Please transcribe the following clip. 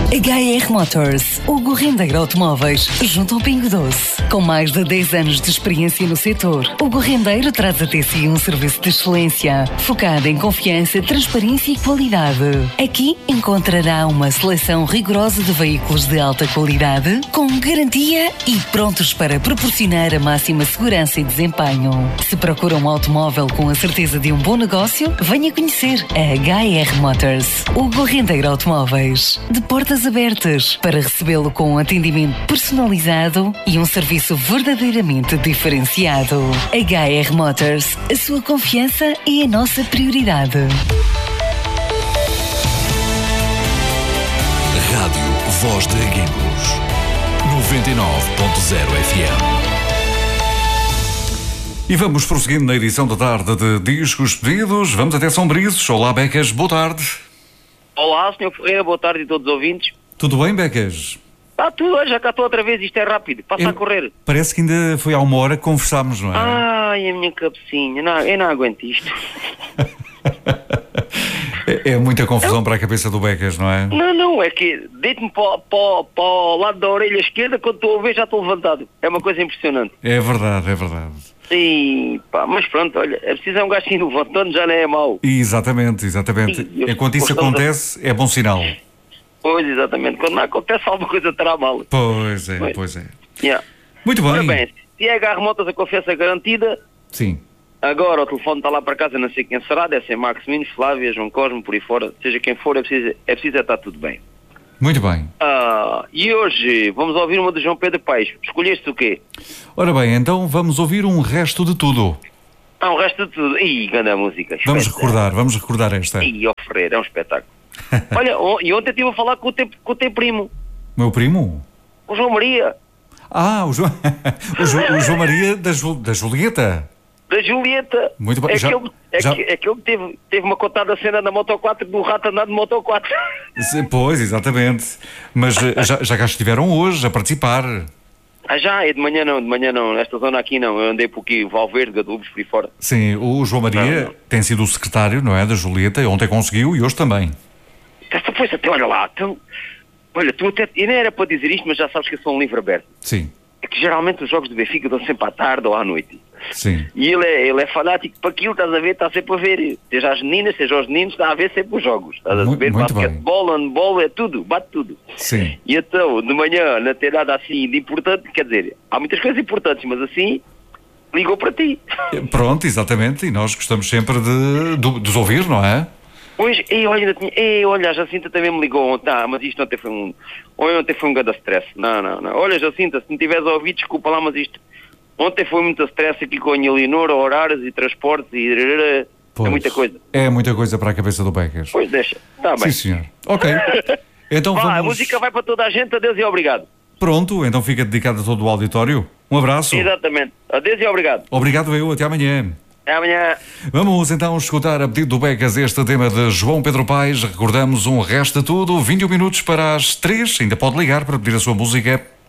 HR Motors, Hugo Rendeiro Automóveis, junto ao Pingo Doce. Com mais de 10 anos de experiência no setor, Hugo Rendeiro traz até si um serviço de excelência, focado em confiança, transparência e qualidade. Aqui encontrará uma seleção rigorosa de veículos de alta qualidade, com garantia e prontos para proporcionar a máxima segurança e desempenho. Se procura um automóvel com a certeza de um bom negócio, venha conhecer a HR Motors, Hugo Rendeiro Automóveis. De portas abertas para recebê-lo com um atendimento personalizado e um serviço verdadeiramente diferenciado. HR Motors, a sua confiança é a nossa prioridade. Rádio Voz de Aguinhos, 99.0 FM. E vamos prosseguindo na edição da tarde de Discos Pedidos. Vamos até São Brices. Olá, Becas, boa tarde. Olá, Sr. Ferreira, boa tarde a todos os ouvintes. Tudo bem, Becas? Está tudo, já cá estou outra vez, isto é rápido, passa a correr. Parece que ainda foi há uma hora que conversámos, não é? Ai, a minha cabecinha, não, eu não aguento isto. É muita confusão para a cabeça do Becas, não é? Não, é que deito-me para o lado da orelha esquerda, quando estou a ver já estou levantado. É uma coisa impressionante. É verdade, é verdade. E pá, mas pronto, olha, é preciso um gastinho levantando, já não é mau. Exatamente. Enquanto isso acontece, é bom sinal. Pois, exatamente. Quando não acontece alguma coisa terá mal. Pois é. Yeah. Muito bem. Ora bem, se é HR Motors a confiança garantida. Sim. Agora o telefone está lá para casa, não sei quem será, deve ser Marcos Minos, Flávia, João Cosmo, por aí fora, seja quem for, é preciso estar tudo bem. Muito bem. E hoje vamos ouvir uma do João Pedro Paes. Escolheste o quê? Ora bem, então vamos ouvir um resto de tudo. Um resto de tudo. Ih, grande música. Vamos recordar esta. Ih, ó Ferreira, é um espetáculo. Olha, e ontem estive a falar com o teu primo. Meu primo? O João Maria. O João Maria da Julieta. Da Julieta. Muito bem. É que ele teve uma contada cena na Moto 4 do rato andar de Moto 4. Pois, exatamente. Mas já cá estiveram hoje a participar. Já, de manhã não, nesta zona aqui não, eu andei por aqui, Valverde, Gadubos, por aí fora. Sim, o João Maria tem sido o secretário, não é, da Julieta, ontem conseguiu e hoje também. Pois até, olha lá, olha, tu até, e nem era para dizer isto, mas já sabes que eu sou um livro aberto. Sim. É que geralmente os jogos do Benfica dão sempre à tarde ou à noite. Sim. E ele é fanático para aquilo, estás a ver, está sempre a ver. Seja as meninas, seja os meninos, está a ver sempre os jogos. Estás a ver, basquetebol, handball, é tudo, bate tudo. Sim. E então, de manhã, não tem nada assim de importante, quer dizer, há muitas coisas importantes, mas assim, ligou para ti. Pronto, exatamente, e nós gostamos sempre de os ouvir, não é? Pois, olha, a Jacinta também me ligou ontem, mas isto ontem foi um grande stress. Não. Olha, Jacinta, se me tiveres a ouvir, desculpa lá, mas isto, ontem foi muito stress aqui com a Leonor, horários e transportes e... Pois, é muita coisa. É muita coisa para a cabeça do Becas. Pois, deixa, está bem. Sim, senhor. Ok. Então vamos... A música vai para toda a gente, adeus e obrigado. Pronto, então fica dedicado a todo o auditório. Um abraço. Exatamente. Adeus e obrigado. Obrigado eu, até amanhã. Até amanhã. Vamos então escutar a pedido do Becas este tema de João Pedro Paes. Recordamos um resto de tudo, 21 minutos para as 3. Ainda pode ligar para pedir a sua música.